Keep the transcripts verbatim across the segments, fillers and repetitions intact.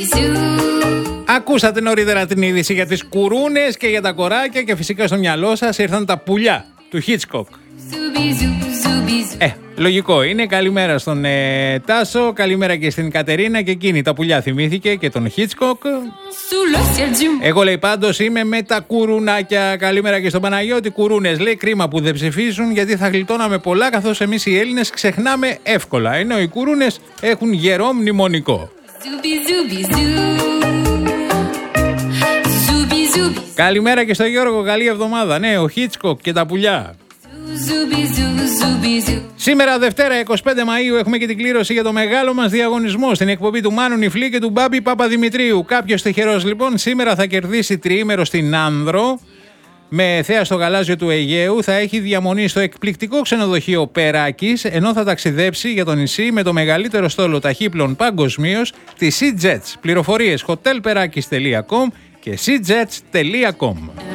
Ακούσατε νωρίτερα την είδηση για τις κουρούνες και για τα κοράκια και φυσικά στο μυαλό σας ήρθαν τα πουλιά του Hitchcock. Ε, λογικό είναι. Καλημέρα στον ε, Τάσο, καλημέρα και στην Κατερίνα και εκείνη τα πουλιά θυμήθηκε και τον Hitchcock. Εγώ λέει πάντως είμαι με τα κουρουνάκια. Καλημέρα και στον Παναγιώτη. Κουρούνες λέει, κρίμα που δεν ψηφίζουν γιατί θα γλιτώναμε πολλά καθώς εμείς οι Έλληνες ξεχνάμε εύκολα, ενώ οι κουρούνες έχουν γερό μνημονικό. Καλημέρα και στο Γιώργο, καλή εβδομάδα. Ναι, ο Hitchcock και τα πουλιά. Σήμερα Δευτέρα εικοστή πέμπτη Μαΐου έχουμε και την κλήρωση για το μεγάλο μας διαγωνισμό στην εκπομπή του Μάνου Νιφλή και του Μπάμπη Παπαδημητρίου. Κάποιος τυχερός λοιπόν σήμερα θα κερδίσει τριήμερο στην Άνδρο με θέα στο γαλάζιο του Αιγαίου, θα έχει διαμονή στο εκπληκτικό ξενοδοχείο Περάκης, ενώ θα ταξιδέψει για το νησί με το μεγαλύτερο στόλο ταχύπλων παγκοσμίως, τη SeaJets. Πληροφορίες hotelperakis τελεία com και seajets τελεία com.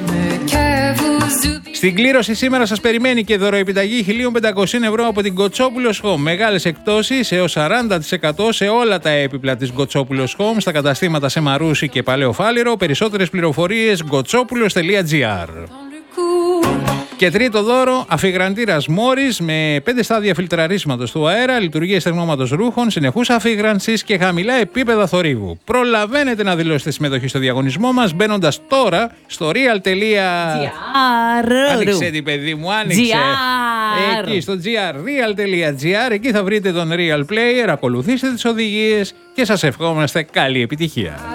Στην κλήρωση σήμερα σας περιμένει και δωροεπιταγή χίλια πεντακόσια ευρώ από την Κοτσόπουλος Home. Μεγάλες εκπτώσεις έως σαράντα τοις εκατό σε όλα τα έπιπλα της Κοτσόπουλος Home στα καταστήματα σε Μαρούσι και Παλαιό Φάληρο. Περισσότερες πληροφορίες γκοτσόπουλος τελεία τζι άρ. Και τρίτο δώρο, αφιγραντήρας Μόρις με πέντε στάδια φιλτραρίσματος του αέρα, λειτουργία στεγνώματος ρούχων, συνεχούς αφίγρανσης και χαμηλά επίπεδα θορύβου. Προλαβαίνετε να δηλώσετε συμμετοχή στο διαγωνισμό μας μπαίνοντας τώρα στο real. Άνοιξε την παιδί μου, άνοιξε. Εκεί στο gr, real τελεία τζι άρ, εκεί θα βρείτε τον Real Player, ακολουθήστε τις οδηγίες και σας ευχόμαστε καλή επιτυχία.